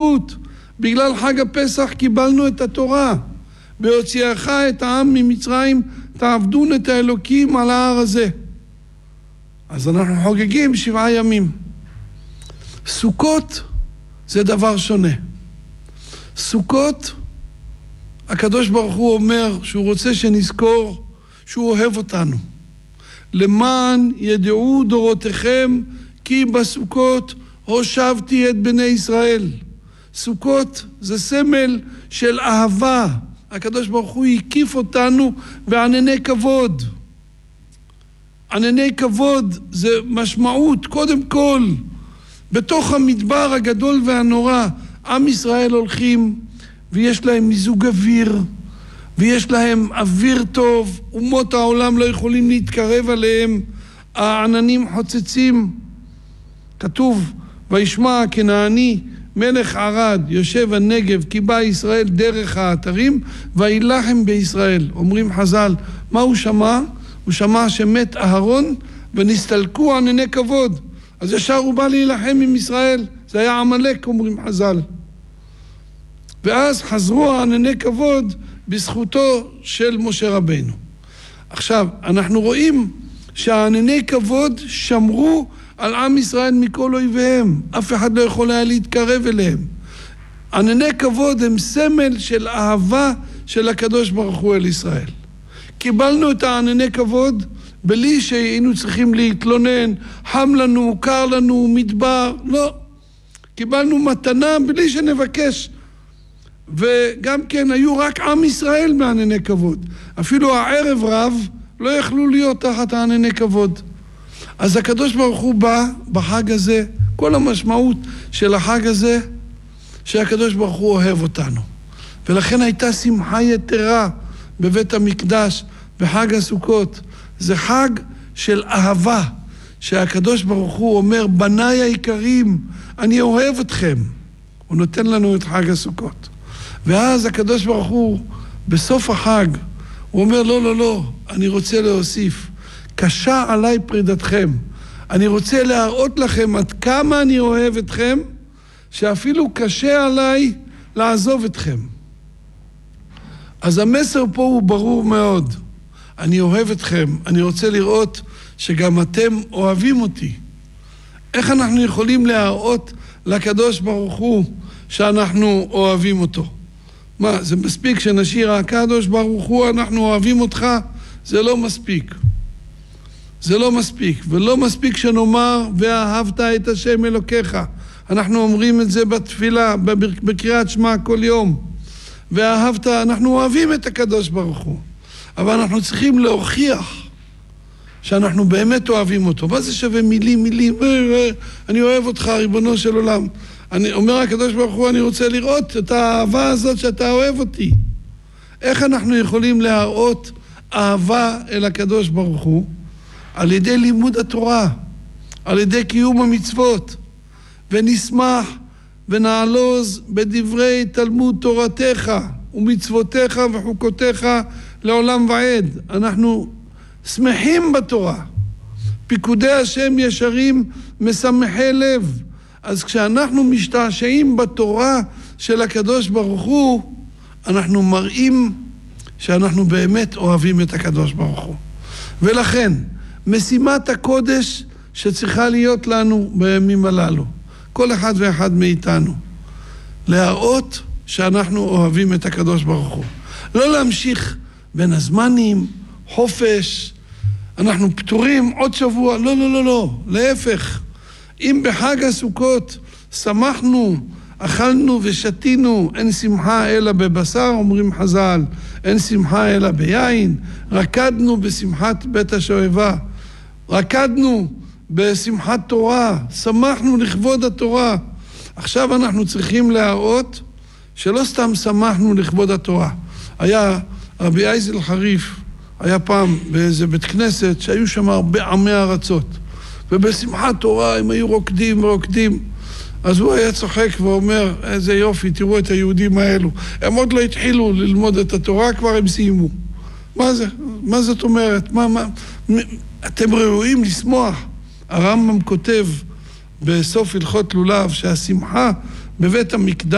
גלות. בגלל חג הפסח קיבלנו את התורה. בהוציאך את העם ממצרים, תעבדון את האלוקים על ההר הזה. אז אנחנו חוגגים 7 ימים. סוכות זה דבר שונה. סוכות, הקדוש ברוך הוא אומר שהוא רוצה שנזכור שהוא אוהב אותנו. למען ידעו דורותיכם כי בסוכות הושבתי את בני ישראל. סוכות זה סמל של אהבה. הקדוש ברוך הוא הקיף אותנו בענני כבוד. ענני כבוד זה משמעות, קודם כל, בתוך המדבר הגדול והנורא, עם ישראל הולכים ויש להם מיזוג אוויר, ויש להם אוויר טוב, אומות העולם לא יכולים להתקרב עליהם, העננים חוצצים. כתוב, וישמע הכנעני מלך ערד יושב הנגב כי בא ישראל דרך האתרים וילחם בישראל. אומרים חז"ל, מה הוא שמע? הוא שמע שמת אהרון ונסתלקו ענני כבוד, אז ישר הוא בא להילחם עם ישראל. זה היה עמלק, אומרים חז"ל. ואז חזרו הענני כבוד בזכותו של משה רבינו. עכשיו, אנחנו רואים שהענני כבוד שמרו על עם ישראל מכל אויביהם. אף אחד לא יכול היה להתקרב אליהם. ענני כבוד הם סמל של אהבה של הקדוש ברוך הוא אל ישראל. קיבלנו את הענני כבוד בלי שהיינו צריכים להתלונן, חם לנו, קר לנו, מדבר, לא. קיבלנו מתנה בלי שנבקש. וגם כן היו רק עם ישראל בענני כבוד. אפילו הערב רב לא יכלו להיות תחת הענני כבוד. אז הקדוש ברוך הוא בא בחג הזה, כל המשמעות של החג הזה, שהקדוש ברוך הוא אוהב אותנו. ולכן הייתה שמחה יתרה בבית המקדש בחג הסוכות. זה חג של אהבה, שהקדוש ברוך הוא אומר, בניי היקרים, אני אוהב אתכם. הוא נותן לנו את חג הסוכות. ואז הקדוש ברוך הוא, בסוף החג, הוא אומר, לא, לא, לא, אני רוצה להוסיף. קשה עליי פרידתכם. אני רוצה להראות לכם עד כמה אני אוהב אתכם, שאפילו קשה עליי לעזוב אתכם. אז המסר פה הוא ברור מאוד. אני אוהב אתכם, אני רוצה לראות שגם אתם אוהבים אותי. איך אנחנו יכולים להראות לקדוש ברוך הוא שאנחנו אוהבים אותו? מה, זה מספיק שנשיר הקדוש ברוך הוא אנחנו אוהבים אותך? זה לא מספיק. זה לא מספיק, ולא מספיק שנאמר ואהבת את השם אלוקיך. אנחנו אומרים את זה בתפילה, בקריאת שמע כל יום. ואהבת, אנחנו אוהבים את הקדוש ברוך הוא. אבל אנחנו צריכים להוכיח שאנחנו באמת אוהבים אותו. מה זה שווה מילים, אני אוהב אותך, ריבונו של עולם. אני אומר הקדוש ברוך הוא, אני רוצה לראות את האהבה הזאת שאתה אוהב אותי. איך אנחנו יכולים להראות אהבה אל הקדוש ברוך הוא? על ידי לימוד התורה, על ידי קיום המצוות. ונשמח ונעלוז בדברי תלמוד תורתך ומצוותיך וחוקותיך לעולם ועד. אנחנו שמחים בתורה. פיקודי השם ישרים משמחי לב. אז כשאנחנו משתעשעים בתורה של הקדוש ברוך הוא, אנחנו מראים שאנחנו באמת אוהבים את הקדוש ברוך הוא. ולכן, משימת הקודש שצריכה להיות לנו בימים הללו, כל אחד ואחד מאיתנו, להראות שאנחנו אוהבים את הקדוש ברוך הוא. לא להמשיך בין הזמנים, חופש, אנחנו פטורים עוד שבוע, לא, לא, לא, לא, להפך. אם בחג הסוכות שמחנו, אכלנו ושתינו, אין שמחה אלא בבשר, אומרים חז"ל, אין שמחה אלא ביין, רקדנו בשמחת בית השואבה, רקדנו בשמחת תורה, שמחנו לכבוד התורה. עכשיו אנחנו צריכים להראות שלא סתם שמחנו לכבוד התורה. היה רבי אייזל חריף, היה פעם באיזה בית כנסת שהיו שם הרבה עמי ארצות, ובשמחת תורה הם היו רוקדים ורוקדים. אז הוא היה צוחק ואומר, איזה יופי, תראו את היהודים האלו. הם עוד לא התחילו ללמוד את התורה, כבר הם סיימו. מה זה? מה זאת אומרת? אתם ראויים לשמוח. הרמב"ם כותב בסוף הלכות לולב שהשמחה בבית המקדש